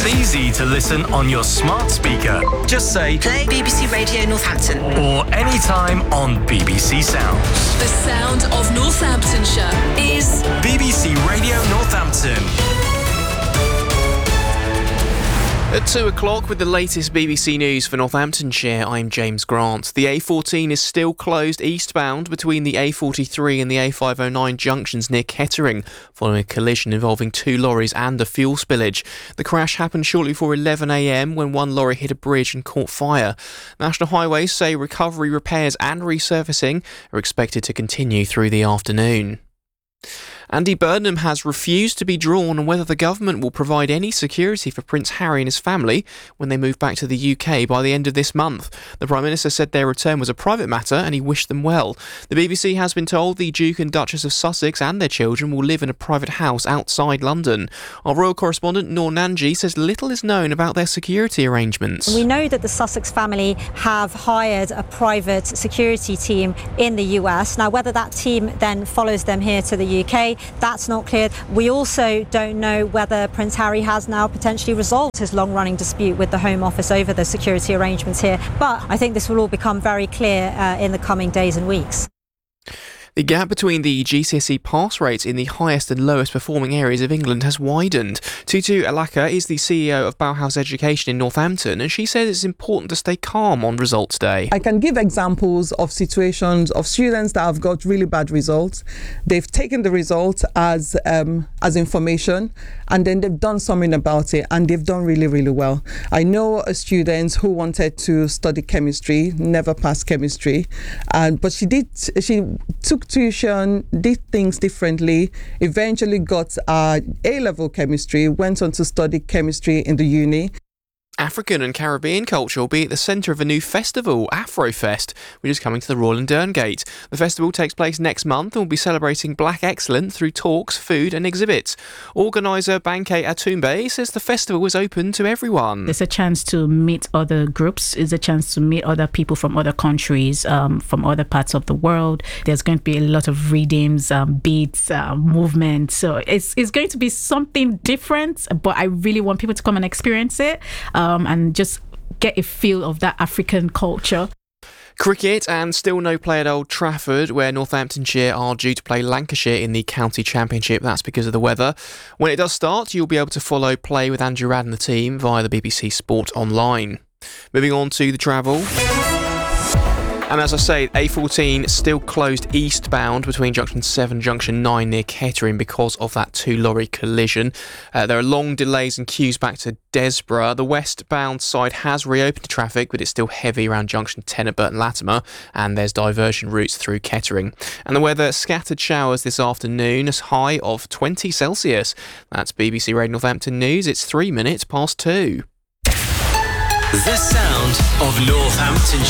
easy to listen on your smart speaker. Just say, play BBC Radio Northampton. Or anytime on BBC Sounds. The sound of Northamptonshire is BBC Radio Northampton. At 2 o'clock with the latest BBC News for Northamptonshire, I'm James Grant. The A14 is still closed eastbound between the A43 and the A509 junctions near Kettering, following a collision involving 2 lorries and a fuel spillage. The crash happened shortly before 11 a.m. when one lorry hit a bridge and caught fire. National Highways say recovery, repairs and resurfacing are expected to continue through the afternoon. Andy Burnham has refused to be drawn on whether the government will provide any security for Prince Harry and his family when they move back to the UK by the end of this month. The Prime Minister said their return was a private matter and he wished them well. The BBC has been told the Duke and Duchess of Sussex and their children will live in a private house outside London. Our royal correspondent Noor Nanji says little is known about their security arrangements. We know that the Sussex family have hired a private security team in the US. Now, whether that team then follows them here to the UK, that's not clear. We also don't know whether Prince Harry has now potentially resolved his long-running dispute with the Home Office over the security arrangements here. But I think this will all become very clear in the coming days and weeks. The gap between the GCSE pass rates in the highest and lowest performing areas of England has widened. Tutu Alaka is the CEO of Bauhaus Education in Northampton, and she says it's important to stay calm on results day. I can give examples of situations of students that have got really bad results. They've taken the results as information, and then they've done something about it, and they've done really, really well. I know a student who wanted to study chemistry, never passed chemistry, but she took tuition, did things differently, eventually got A-level chemistry, went on to study chemistry in the uni. African and Caribbean culture will be at the centre of a new festival, Afrofest, which is coming to the Royal and Derngate. The festival takes place next month and will be celebrating Black excellence through talks, food and exhibits. Organiser Banke Atumbe says the festival is open to everyone. It's a chance to meet other groups, it's a chance to meet other people from other countries, from other parts of the world. There's going to be a lot of readings, beats, movement. So it's going to be something different, but I really want people to come and experience it. And just get a feel of that African culture. Cricket, and still no play at Old Trafford, where Northamptonshire are due to play Lancashire in the County Championship. That's because of the weather. When it does start, you'll be able to follow play with Andrew Radd and the team via the BBC Sport Online. Moving on to the travel. And as I say, A14 still closed eastbound between Junction 7 and Junction 9 near Kettering because of that 2-lorry collision. There are long delays and queues back to Desborough. The westbound side has reopened to traffic, but it's still heavy around Junction 10 at Burton Latimer, and there's diversion routes through Kettering. And the weather, scattered showers this afternoon, a high of 20 Celsius. That's BBC Radio Northampton News. It's 3 minutes past 2. The sound of Northamptonshire.